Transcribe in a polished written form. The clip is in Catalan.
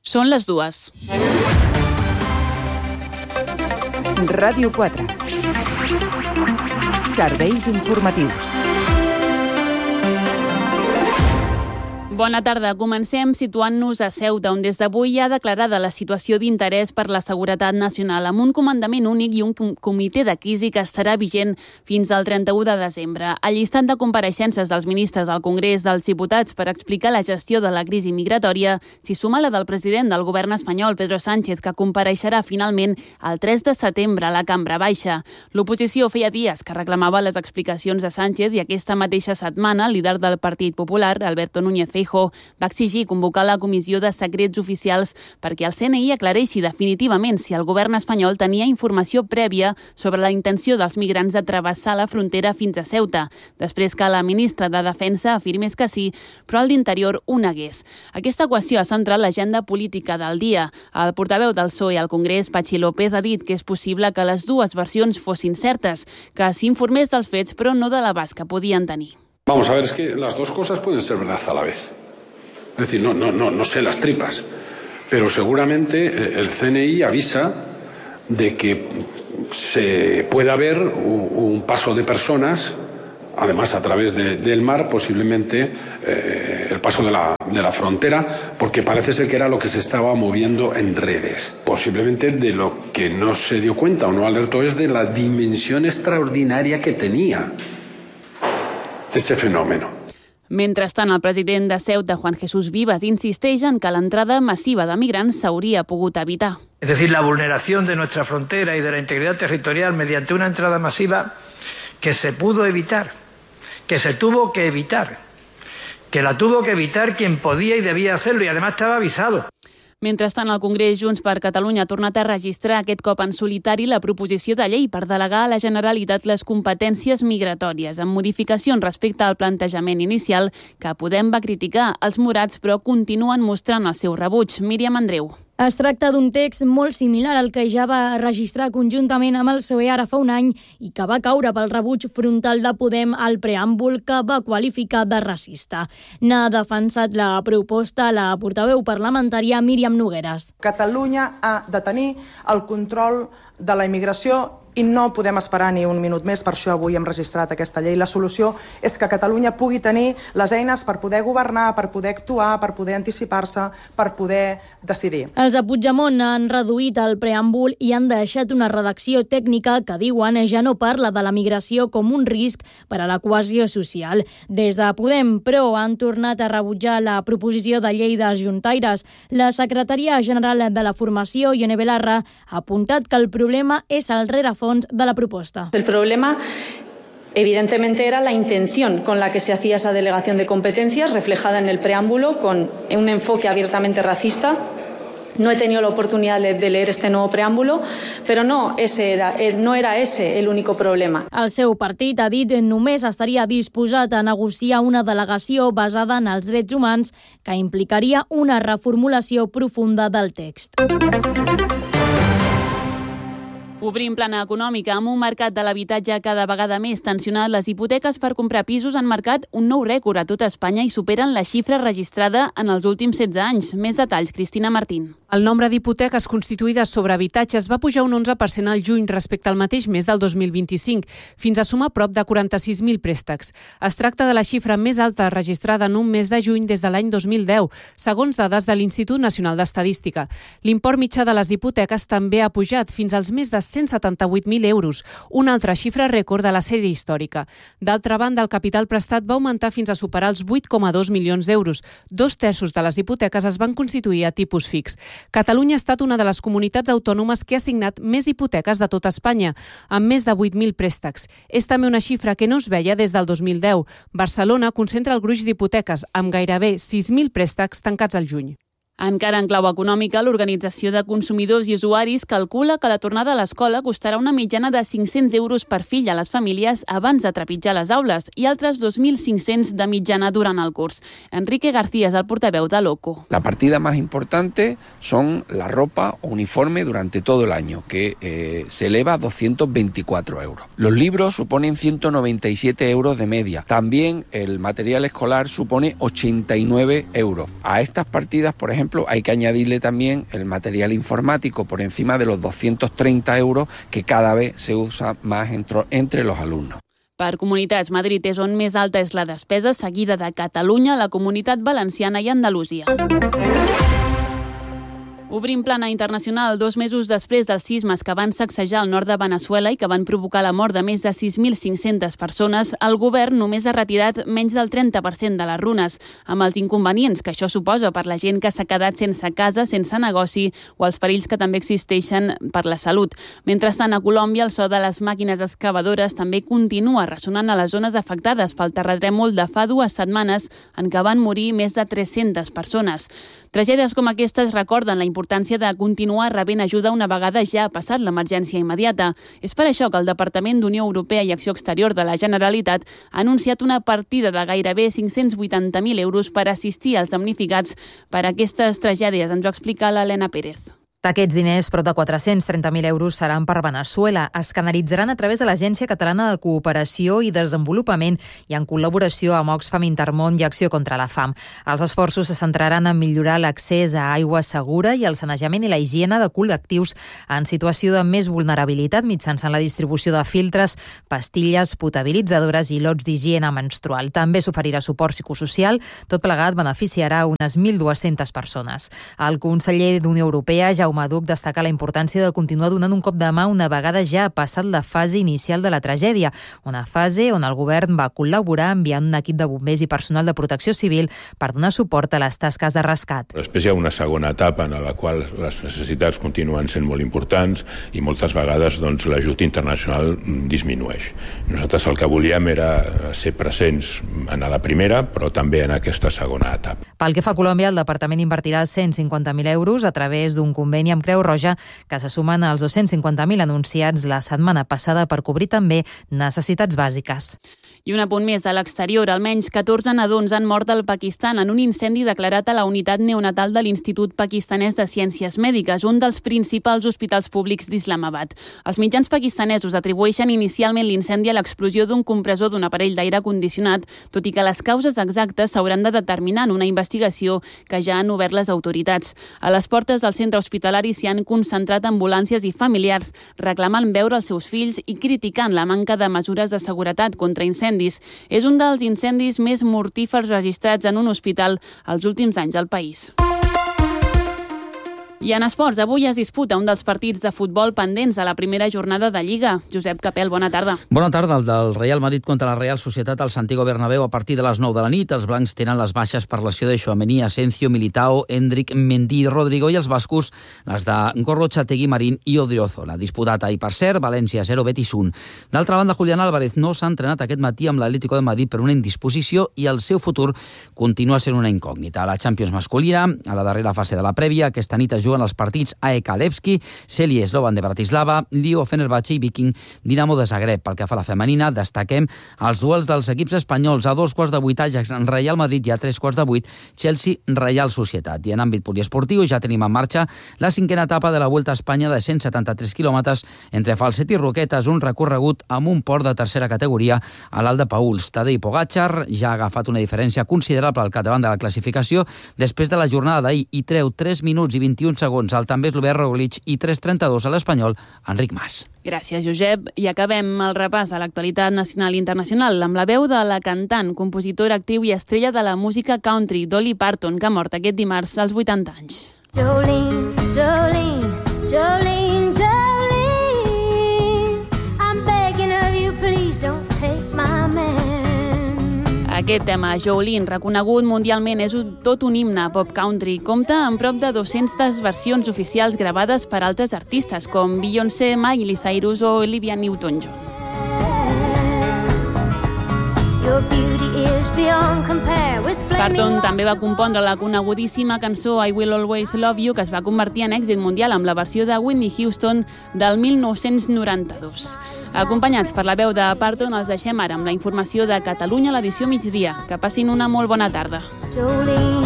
Són les 2. Ràdio 4. Serveis informatius. Bona tarda. Comencem situant-nos a Ceuta, on des d'avui hi ha declarada la situació d'interès per la seguretat nacional, amb un comandament únic i un comitè de crisi que estarà vigent fins al 31 de desembre. El llistat de compareixences dels ministres al Congrés dels Diputats per explicar la gestió de la crisi migratòria s'hi suma la del president del govern espanyol, Pedro Sánchez, que compareixerà finalment el 3 de setembre a la Cambra Baixa. L'oposició feia dies que reclamava les explicacions de Sánchez i aquesta mateixa setmana el líder del Partit Popular, Alberto Núñez Feijóo, va exigir convocar la Comissió de Secrets Oficials perquè el CNI aclareixi definitivament si el govern espanyol tenia informació prèvia sobre la intenció dels migrants de travessar la frontera fins a Ceuta, després que la ministra de Defensa afirmés que sí, però el d'Interior ho negués. Aquesta qüestió ha centrat l'agenda política del dia. El portaveu del PSOE al Congrés, Patxi López, ha dit que és possible que les dues versions fossin certes, que s'informés dels fets però no de l'abast que podien tenir. Vamos a ver, es que las dos cosas pueden ser verdad a la vez. Es decir, no sé las tripas, pero seguramente el CNI avisa de que se puede haber un paso de personas, además a través del mar, posiblemente el paso de la frontera, porque parece ser que era lo que se estaba moviendo en redes. Posiblemente de lo que no se dio cuenta o no alertó es de la dimensión extraordinaria que tenía ese fenómeno. Mentrestant, el president de Ceuta, Juan Jesús Vivas, insisteix en que l'entrada massiva de migrants s'hauria pogut evitar. Es decir, la vulneración de nuestra frontera y de la integridad territorial mediante una entrada masiva que se pudo evitar, que se tuvo que evitar, que la tuvo que evitar quien podía y debía hacerlo y además estaba avisado. Mentrestant, el Congrés Junts per Catalunya ha tornat a registrar aquest cop en solitari la proposició de llei per delegar a la Generalitat les competències migratòries, amb modificacions respecte al plantejament inicial que Podem va criticar. Els morats, però, continuen mostrant el seu rebuig. Míriam Andreu. Es tracta d'un text molt similar al que ja va registrar conjuntament amb el PSOE ara fa un any i que va caure pel rebuig frontal de Podem al preàmbul que va qualificar de racista. N'ha defensat la proposta la portaveu parlamentària Míriam Nogueras. Catalunya ha de tenir el control de la immigració i no podem esperar ni un minut més, per això avui hem registrat aquesta llei. La solució és que Catalunya pugui tenir les eines per poder governar, per poder actuar, per poder anticipar-se, per poder decidir. Els de Puigdemont han reduït el preàmbul i han deixat una redacció tècnica que diuen ja no parla de la migració com un risc per a la cohesió social. Des de Podem, però, han tornat a rebutjar la proposició de llei dels juntaires. La secretària general de la formació, Ione Belarra, ha apuntat que el problema és el rerefons de la propuesta. El problema evidentemente era la intención con la que se hacía esa delegación de competencias, reflejada en el preámbulo, con un enfoque abiertamente racista. No he tenido la oportunidad de leer este nuevo preàmbulo, però no era ese el único problema. El seu partit ha dit que només estaria disposat a negociar una delegació basada en els drets humans que implicaria una reformulació profunda del text. Obrim plana econòmica. Amb un mercat de l'habitatge cada vegada més tensionat, les hipoteques per comprar pisos han marcat un nou rècord a tota Espanya i superen la xifra registrada en els últims 16 anys. Més detalls, Cristina Martín. El nombre d'hipoteques constituïdes sobre habitatges va pujar un 11% al juny respecte al mateix mes del 2025, fins a sumar prop de 46.000 préstecs. Es tracta de la xifra més alta registrada en un mes de juny des de l'any 2010, segons dades de l'Institut Nacional d'Estadística. L'import mitjà de les hipoteques també ha pujat fins als més de 178.000 euros, una altra xifra rècord de la sèrie històrica. D'altra banda, el capital prestat va augmentar fins a superar els 8,2 milions d'euros. 2/3 de les hipoteques es van constituir a tipus fix. Catalunya ha estat una de les comunitats autònomes que ha signat més hipoteques de tota Espanya, amb més de 8.000 préstecs. És també una xifra que no es veia des del 2010. Barcelona concentra el gruix d'hipoteques, amb gairebé 6.000 préstecs tancats al juny. Encara en clau econòmica, l'Organització de Consumidors i Usuaris calcula que la tornada a l'escola costarà una mitjana de 500 euros per fill a les famílies abans de trepitjar les aules i altres 2.500 de mitjana durant el curs. Enrique García es el portaveu de Loco. La partida más importante son la ropa o uniforme durante todo el año, que se eleva a 224 euros. Los libros suponen 197 euros de media. También el material escolar supone 89 euros. A estas partidas, por ejemplo, ejemplo, hay que añadirle también el material informático por encima de los 230 euros que cada vez se usa más entre los alumnos. Per comunitats, Madrid és on més alta és la despesa, seguida de Catalunya, la Comunitat Valenciana i Andalusia. Obrim plana internacional 2 mesos després dels sismes que van sacsejar el nord de Veneçuela i que van provocar la mort de més de 6.500 persones, el govern només ha retirat menys del 30% de les runes, amb els inconvenients que això suposa per la gent que s'ha quedat sense casa, sense negoci o els perills que també existeixen per la salut. Mentrestant, a Colòmbia, el so de les màquines excavadores també continua ressonant a les zones afectades pel terratrèmol de fa 2 setmanes en què van morir més de 300 persones. Tragèdies com aquestes recorden la importància de continuar rebent ajuda una vegada ja ha passat l'emergència immediata. És per això que el Departament d'Unió Europea i Acció Exterior de la Generalitat ha anunciat una partida de gairebé 580.000 euros per assistir als damnificats per aquestes tragèdies. Ens ho explica l'Helena Pérez. D'aquests diners, prop de 430.000 euros seran per Veneçuela. Es canalitzaran a través de l'Agència Catalana de Cooperació i Desenvolupament i en col·laboració amb Oxfam, Intermón i Acció contra la Fam. Els esforços se centraran en millorar l'accés a aigua segura i el sanejament i la higiene de col·lectius en situació de més vulnerabilitat mitjançant la distribució de filtres, pastilles, potabilitzadores i lots d'higiene menstrual. També s'oferirà suport psicosocial. Tot plegat beneficiarà unes 1.200 persones. El conseller d'Unió Europea, Jaume Duch, destaca la importància de continuar donant un cop de mà una vegada ja ha passat la fase inicial de la tragèdia, una fase on el govern va col·laborar enviant un equip de bombers i personal de protecció civil per donar suport a les tasques de rescat. Després hi ha una segona etapa en la qual les necessitats continuen sent molt importants i moltes vegades l'ajut internacional disminueix. Nosaltres el que volíem era ser presents en la primera, però també en aquesta segona etapa. Pel que fa a Colòmbia, el departament invertirà 150.000 euros a través d'un conveni amb Creu Roja que se sumen als 250.000 anunciats la setmana passada per cobrir també necessitats bàsiques. I un apunt més de l'exterior. Almenys 14 nadons han mort al Pakistan en un incendi declarat a la unitat neonatal de l'Institut Pakistanès de Ciències Mèdiques, un dels principals hospitals públics d'Islamabad. Els mitjans pakistanesos atribueixen inicialment l'incendi a l'explosió d'un compressor d'un aparell d'aire condicionat, tot i que les causes exactes s'hauran de determinar en una investigació que ja han obert les autoritats. A les portes del centre hospitalari s'hi han concentrat ambulàncies i familiars, reclamant veure els seus fills i criticant la manca de mesures de seguretat contra incendis. És un dels incendis més mortífers registrats en un hospital els últims anys al país. I en esports, avui es disputa un dels partits de futbol pendents de la primera jornada de Lliga. Josep Capel, bona tarda. Bona tarda. El del Real Madrid contra la Real Societat al Santiago Bernabéu a partir de les 9 de la nit. Els blancs tenen les baixes per lesió de Tchouaméni, Asensio, Militao, Endrick, Mendy, Rodrigo, i els bascos les de Gorrochategui, Marín i Odriozola. Disputat ahir, per cert, València 0, Betis 1. D'altra banda, Julián Álvarez no s'ha entrenat aquest matí amb l'Atlético de Madrid per una indisposició i el seu futur continua sent una incògnita. A la Champions masculina, a la darrera fase de la prèvia, aquesta nit es juguen els partits AEK Levski, Celje Slovan de Bratislava, Lio Fenerbahçe i Viking Dinamo de Zagreb. Pel que fa a la femenina, destaquem els duels dels equips espanyols. A 2:15 Ajax Real Madrid i a 3:15 Chelsea Real Societat. I en àmbit poliesportiu ja tenim en marxa la 5a etapa de la Vuelta a Espanya de 173 quilòmetres entre Falset i Roquetes, un recorregut amb un port de tercera categoria a l'Alt de Pauls. Tadej Pogačar ja ha agafat una diferència considerable al capdavant de la classificació després de la jornada d'ahir i treu 3 minuts i 21 segons al també eslovè Roglic i 3:32 a l'espanyol Enric Mas. Gràcies, Josep. I acabem el repàs de l'actualitat nacional i internacional amb la veu de la cantant, compositora, actriu i estrella de la música country, Dolly Parton, que ha mort aquest dimarts als 80 anys. Jolene, Jolene, Jolene, Jolene, I'm begging of you, please don't take my man. Aquest tema, Jolene, reconegut mundialment, és tot un himne pop country. Compta amb prop de 200 versions oficials gravades per altres artistes, com Beyoncé, Miley Cyrus o Olivia Newton-John. Parton també va compondre la conegudíssima cançó I Will Always Love You, que es va convertir en èxit mundial amb la versió de Whitney Houston del 1992. Acompanyats per la veu de Parton, els deixem ara amb la informació de Catalunya a l'edició migdia. Que passin una molt bona tarda.